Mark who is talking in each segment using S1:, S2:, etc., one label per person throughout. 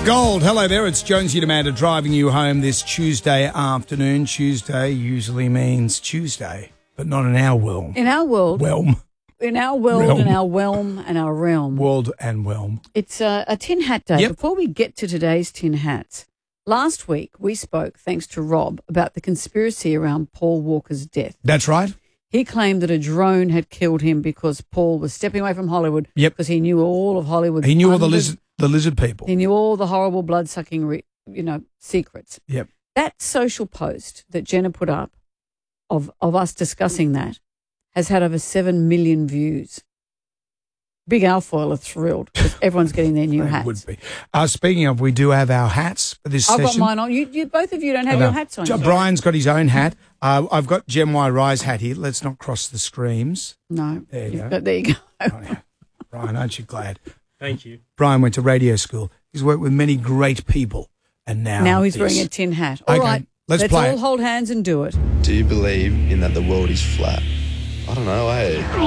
S1: Gold, hello there. It's Jonesy and Amanda driving you home this Tuesday afternoon. Tuesday usually means Tuesday, but not in our world.
S2: In our world.
S1: Realm.
S2: In our world
S1: Realm.
S2: and our realm and our realm.
S1: World and realm.
S2: It's a tin hat day.
S1: Yep.
S2: Before we get to today's tin hats, last week we spoke, thanks to Rob, about the conspiracy around Paul Walker's death.
S1: That's right.
S2: He claimed that a drone had killed him because Paul was stepping away from Hollywood.
S1: Yep.
S2: Because he knew all of Hollywood.
S1: He knew all the lizard people.
S2: He knew all the horrible blood-sucking, secrets.
S1: Yep.
S2: That social post that Jenna put up of us discussing that has had over 7 million views. Big Alfoil are thrilled because everyone's getting their new
S1: They
S2: hats.
S1: would be. Speaking of, we do have our hats for this
S2: I've
S1: session.
S2: got mine on. You both of you don't have your hats on.
S1: Brian's got his own hat. I've got Gem Y Rye's hat here. Let's not cross the streams.
S2: No.
S1: There you go.
S2: But there you go.
S1: Oh, yeah. Brian, aren't you glad?
S3: Thank you.
S1: Brian went to radio school. He's worked with many great people, and now
S2: He's
S1: this.
S2: wearing a tin hat. All
S1: Okay,
S2: right,
S1: let's play
S2: all
S1: it.
S2: hold hands and do it.
S4: Do you believe in that the world is flat? I don't know,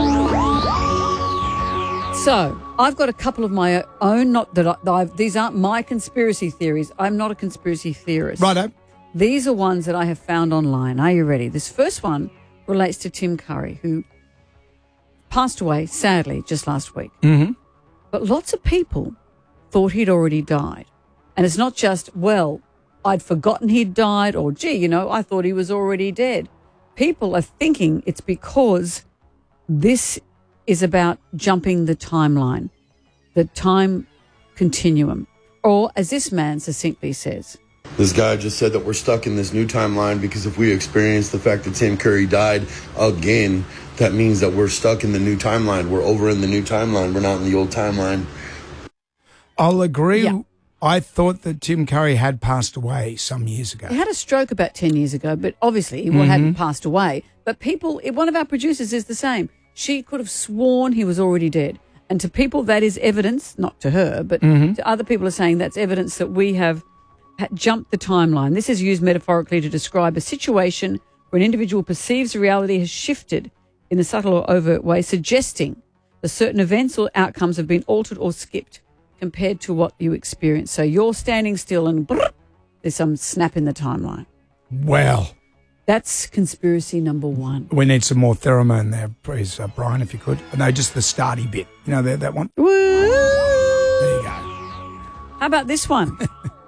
S2: So I've got a couple of my own. Not that these aren't my conspiracy theories. I'm not a conspiracy theorist.
S1: Righto.
S2: These are ones that I have found online. Are you ready? This first one relates to Tim Curry, who passed away, sadly, just last week.
S1: Mm-hmm.
S2: But lots of people thought he'd already died. And it's not just, well, I'd forgotten he'd died, or, gee, I thought he was already dead. People are thinking it's because this is about jumping the timeline, the time continuum. Or, as this man succinctly says,
S4: This guy just said that we're stuck in this new timeline because if we experience the fact that Tim Curry died again, that means that we're stuck in the new timeline. We're over in the new timeline. We're not in the old timeline.
S1: I'll agree.
S2: Yeah.
S1: I thought that Tim Curry had passed away some years ago.
S2: he had a stroke about 10 years ago, but obviously he hadn't passed away. But one of our producers is the same. She could have sworn he was already dead. And to people, that is evidence, not to her, but to other people are saying that's evidence that we have jumped the timeline. This is used metaphorically to describe a situation where an individual perceives reality has shifted in a subtle or overt way, suggesting that certain events or outcomes have been altered or skipped compared to what you experienced. So you're standing still and there's some snap in the timeline.
S1: Well,
S2: That's conspiracy number one.
S1: we need some more pheromone there, please, Brian, if you could. No, just the starty bit. That one?
S2: Woo!
S1: There you go.
S2: How about this one?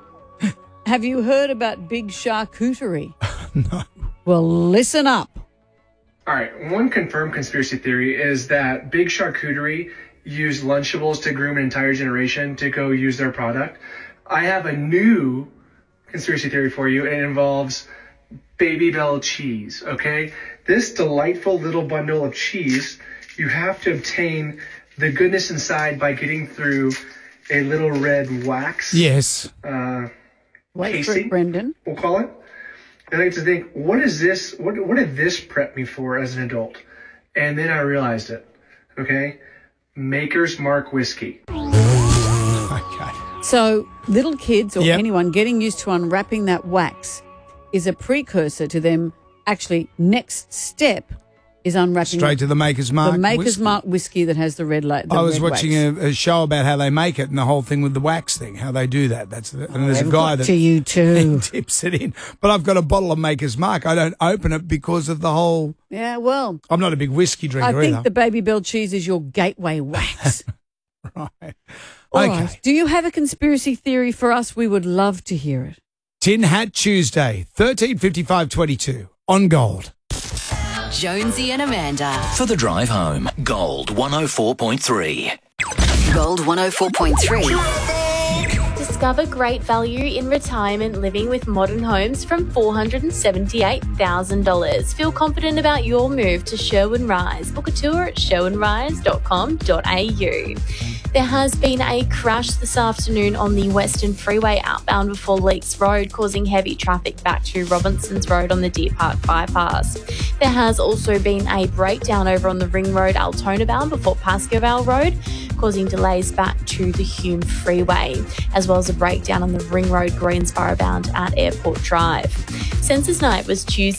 S2: Have you heard about big charcuterie?
S1: No.
S2: Well, listen up.
S3: All right, one confirmed conspiracy theory is that Big Charcuterie used Lunchables to groom an entire generation to go use their product. I have a new conspiracy theory for you, and it involves Baby Bell cheese, okay? This delightful little bundle of cheese, you have to obtain the goodness inside by getting through a little red wax.
S2: Wait
S1: Yes.
S2: for it,
S3: casing,
S2: Brendan.
S3: we'll call it. And I get to think, what is this? What did this prep me for as an adult? And then I realized it. Okay, Maker's Mark whiskey.
S1: Okay.
S2: So little kids or
S1: Yep.
S2: anyone getting used to unwrapping that wax is a precursor to them actually next step is unwrapping
S1: Straight to the Maker's Mark.
S2: the Maker's
S1: whiskey.
S2: Mark whiskey that has the red light.
S1: I was watching a show about how they make it and the whole thing with the wax thing, how they do that. And there's a guy that
S2: to you too.
S1: tips it in. But I've got a bottle of Maker's Mark. I don't open it because of the whole...
S2: Yeah, well,
S1: I'm not a big whiskey
S2: I
S1: drinker
S2: think
S1: either.
S2: the Baby Bell cheese is your gateway wax.
S1: Right.
S2: All
S1: Okay.
S2: right. Do you have a conspiracy theory for us? We would love to hear it.
S1: Tin Hat Tuesday, 13:55:22 on Gold.
S5: Jonesy and Amanda.
S6: For the drive home, Gold 104.3.
S5: Gold 104.3.
S7: Discover great value in retirement living with Modern Homes from $478,000. Feel confident about your move to Sherwin Rise. Book a tour at sherwinrise.com.au. There has been a crash this afternoon on the Western Freeway outbound before Leaks Road, causing heavy traffic back to Robinsons Road on the Deer Park bypass. There has also been a breakdown over on the Ring Road Altona bound before Pascoe Road, causing delays back to the Hume Freeway, as well as a breakdown on the Ring Road Greensboro bound at Airport Drive. Census night was Tuesday.